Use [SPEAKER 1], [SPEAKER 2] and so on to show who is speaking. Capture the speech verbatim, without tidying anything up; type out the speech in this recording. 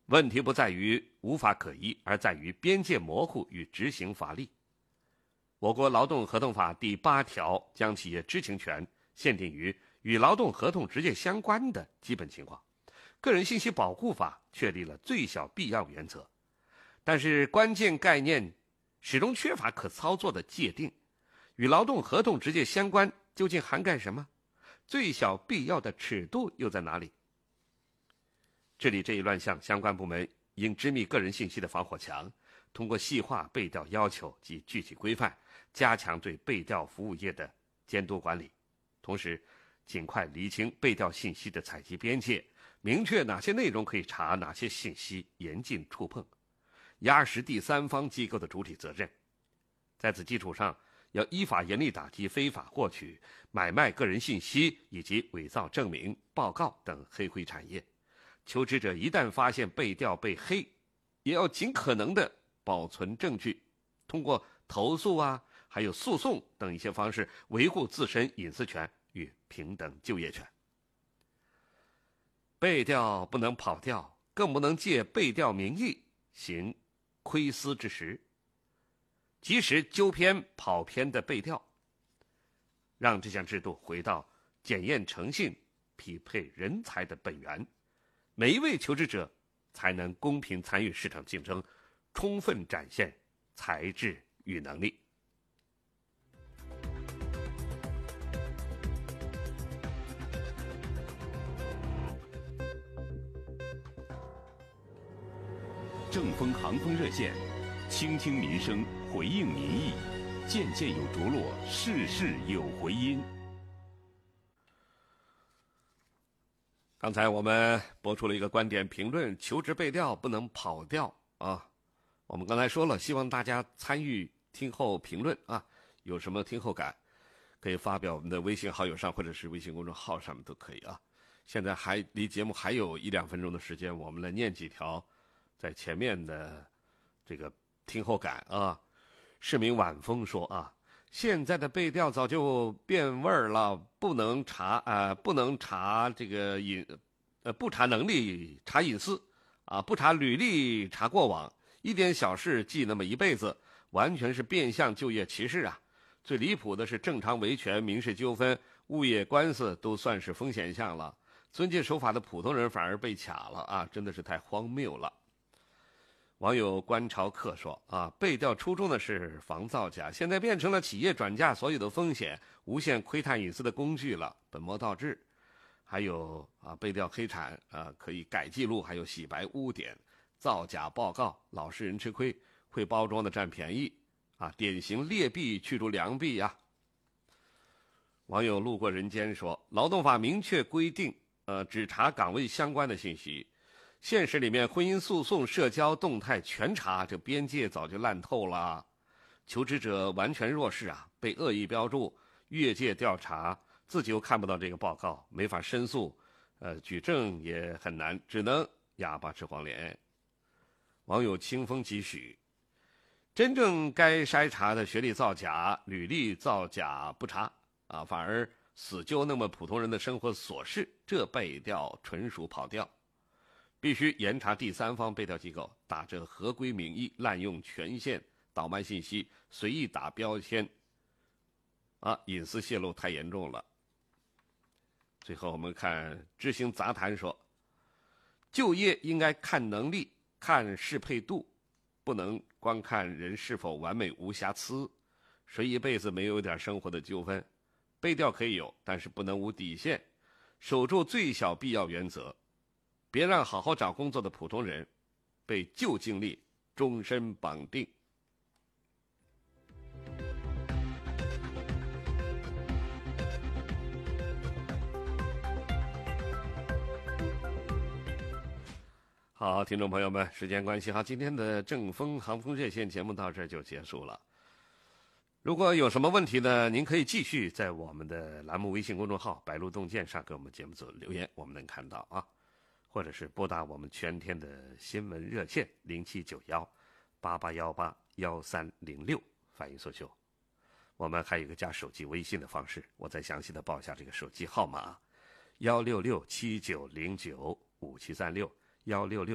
[SPEAKER 1] 问题不在于无法可依，而在于边界模糊与执行乏力。我国劳动合同法第八条将企业知情权限定于与劳动合同直接相关的基本情况，个人信息保护法确立了最小必要原则，但是关键概念始终缺乏可操作的界定。与劳动合同直接相关究竟涵盖什么？最小必要的尺度又在哪里？治理这一乱象，相关部门应织密个人信息的防火墙，通过细化被调要求及具体规范，加强对被调服务业的监督管理，同时尽快厘清被调信息的采集边界，明确哪些内容可以查，哪些信息严禁触碰，压实第三方机构的主体责任。在此基础上，要依法严厉打击非法获取、买卖个人信息以及伪造证明、报告等黑灰产业。求职者一旦发现被调被黑，也要尽可能的保存证据，通过投诉啊，还有诉讼等一些方式维护自身隐私权与平等就业权。被调不能跑调，更不能借被调名义行窥私之实，及时纠偏跑偏的被调，让这项制度回到检验诚信、匹配人才的本源，每一位求职者才能公平参与市场竞争，充分展现才智与能力。
[SPEAKER 2] 正风航风热线，倾听民生，回应民意，件件有着落，事事有回音。
[SPEAKER 1] 刚才我们播出了一个观点评论：求职被调不能跑调啊。我们刚才说了，希望大家参与听后评论啊，有什么听后感，可以发表我们的微信好友上或者是微信公众号上面都可以啊。现在还离节目还有一两分钟的时间，我们来念几条在前面的这个听后感啊。市民晚风说啊，现在的被调早就变味儿了，不能查呃不能查这个隐呃不查能力查隐私啊，不查履历查过往，一点小事记那么一辈子，完全是变相就业歧视啊。最离谱的是正常维权、民事纠纷、物业官司都算是风险项了，遵纪守法的普通人反而被卡了啊，真的是太荒谬了。网友观潮客说啊，被调初衷的是防造假，现在变成了企业转嫁所有的风险、无限窥探隐私的工具了，本末倒置。还有啊，被调黑产啊，可以改记录，还有洗白污点、造假报告，老实人吃亏，会包装的占便宜啊，典型劣币驱逐良币呀。网友路过人间说，劳动法明确规定，呃，只查岗位相关的信息。现实里面婚姻诉讼、社交动态全查，这边界早就烂透了，求职者完全弱势啊，被恶意标注，越界调查，自己又看不到这个报告，没法申诉，呃，举证也很难，只能哑巴吃黄连。网友清风几许，真正该筛查的学历造假、履历造假不查啊，反而死揪那么普通人的生活琐事，这被调纯属跑调。必须严查第三方被调机构打着合规名义滥用权限、倒卖信息、随意打标签啊，隐私泄露太严重了。最后我们看知行杂谈说，就业应该看能力、看适配度，不能光看人是否完美无瑕疵。谁一辈子没有点生活的纠纷？被调可以有，但是不能无底线，守住最小必要原则，别让好好找工作的普通人被旧经历终身绑定。好，听众朋友们，时间关系，好，今天的正风航风热线节目到这儿就结束了。如果有什么问题呢，您可以继续在我们的栏目微信公众号白鹿洞见上给我们节目组留言，我们能看到啊，或者是拨打我们全天的新闻热线零七九幺八八幺八幺三零六反映诉求。我们还有一个加手机微信的方式，我再详细的报一下这个手机号码：幺六六七九零九五七三六幺六六。